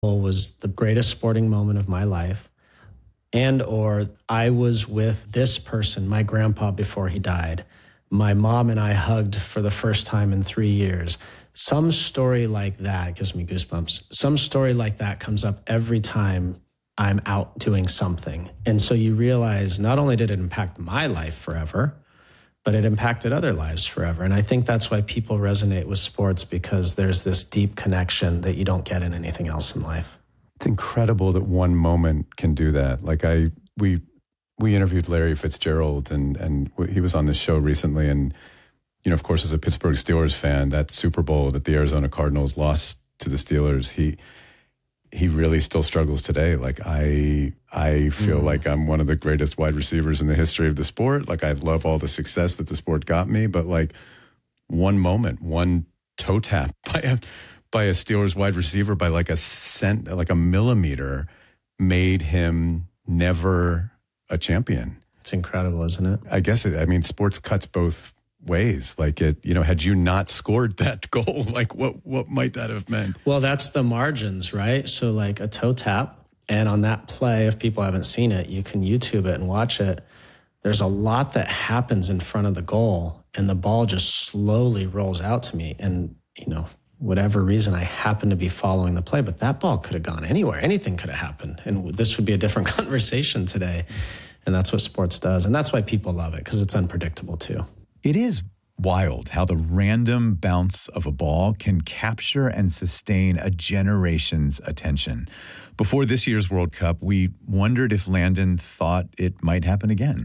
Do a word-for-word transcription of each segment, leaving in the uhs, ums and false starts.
was the greatest sporting moment of my life. And or I was with this person, my grandpa, before he died. My mom and I hugged for the first time in three years. Some story like that gives me goosebumps. Some story like that comes up every time I'm out doing something. And so you realize not only did it impact my life forever, but it impacted other lives forever. And I think that's why people resonate with sports, because there's this deep connection that you don't get in anything else in life. It's incredible that one moment can do that. Like I, we, we interviewed Larry Fitzgerald, and and he was on this show recently. And you know, of course, as a Pittsburgh Steelers fan, that Super Bowl that the Arizona Cardinals lost to the Steelers, he he really still struggles today. Like I, I feel mm. like I'm one of the greatest wide receivers in the history of the sport. Like I love all the success that the sport got me, but like one moment, one toe tap by a by a Steelers wide receiver by like a cent, like a millimeter, made him never a champion. It's incredible, isn't it? I guess it, I mean, sports cuts both ways. Like it, you know, had you not scored that goal, like what, what might that have meant? Well, that's the margins, right? So like a toe tap, and on that play, if people haven't seen it, you can YouTube it and watch it. There's a lot that happens in front of the goal, and the ball just slowly rolls out to me. And, you know, whatever reason, I happen to be following the play, but that ball could have gone anywhere. Anything could have happened. And this would be a different conversation today. And that's what sports does. And that's why people love it, because it's unpredictable too. It is wild how the random bounce of a ball can capture and sustain a generation's attention. Before this year's World Cup, we wondered if Landon thought it might happen again.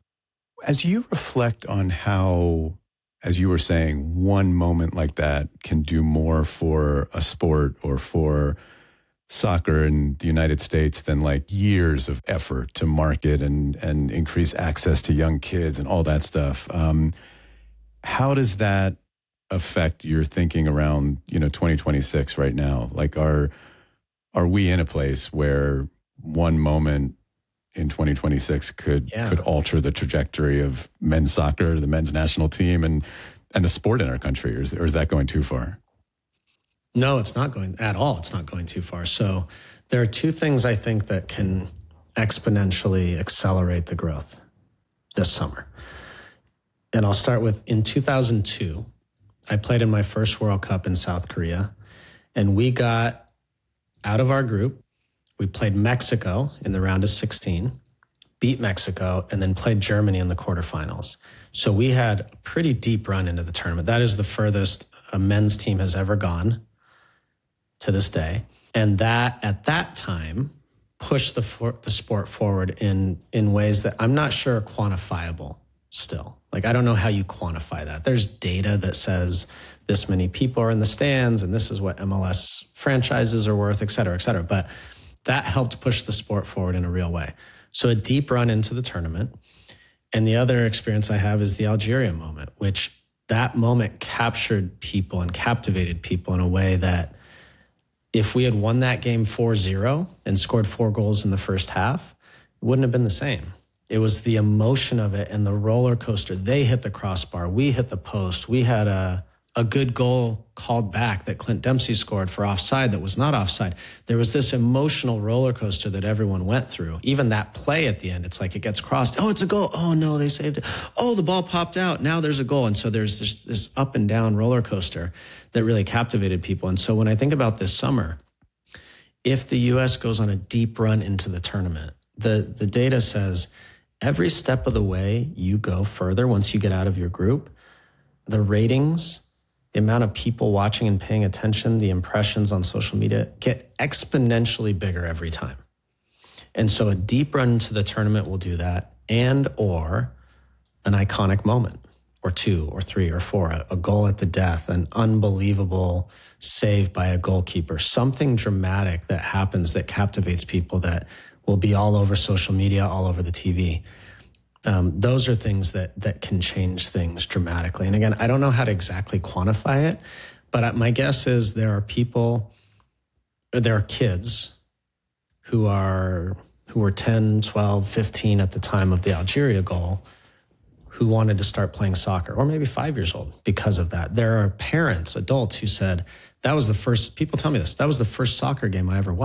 As you reflect on how, as you were saying, one moment like that can do more for a sport or for soccer in the United States than like years of effort to market and, and increase access to young kids and all that stuff. Um, how does that affect your thinking around, you know, twenty twenty-six right now? Like, are, are we in a place where one moment in twenty twenty-six could yeah. could alter the trajectory of men's soccer, the men's national team, and and the sport in our country, or is, or is that going too far? No, it's not going at all. It's not going too far. So there are two things I think that can exponentially accelerate the growth this summer. And I'll start with, in two thousand two, I played in my first World Cup in South Korea, and we got out of our group. We played Mexico in the round of sixteen, beat Mexico, and then played Germany in the quarterfinals. So we had a pretty deep run into the tournament. That is the furthest a men's team has ever gone to this day. And that, at that time, pushed the for, the sport forward in, in ways that I'm not sure are quantifiable still. Like, I don't know how you quantify that. There's data that says this many people are in the stands, and this is what M L S franchises are worth, et cetera, et cetera. But that helped push the sport forward in a real way. So a deep run into the tournament. And the other experience I have is the Algeria moment, which that moment captured people and captivated people in a way that if we had won that game four zero and scored four goals in the first half, it wouldn't have been the same. It was the emotion of it and the roller coaster. They hit the crossbar. We hit the post. We had a a good goal called back that Clint Dempsey scored for offside that was not offside. There was this emotional roller coaster that everyone went through. Even that play at the end, it's like it gets crossed. Oh, it's a goal. Oh, no, they saved it. Oh, the ball popped out. Now there's a goal. And so there's this, this up and down roller coaster that really captivated people. And so when I think about this summer, if the U S goes on a deep run into the tournament, the, the data says every step of the way you go further once you get out of your group, the ratings, the amount of people watching and paying attention, the impressions on social media get exponentially bigger every time. And so a deep run into the tournament will do that, and or an iconic moment or two or three or four, a, a goal at the death, an unbelievable save by a goalkeeper, something dramatic that happens that captivates people that will be all over social media, all over the T V. Um, those are things that that can change things dramatically. And again, I don't know how to exactly quantify it, but my guess is there are people, or there are kids who are who were ten, twelve, fifteen at the time of the Algeria goal who wanted to start playing soccer, or maybe five years old because of that. There are parents, adults who said, That was the first, people tell me this, that was the first soccer game I ever watched.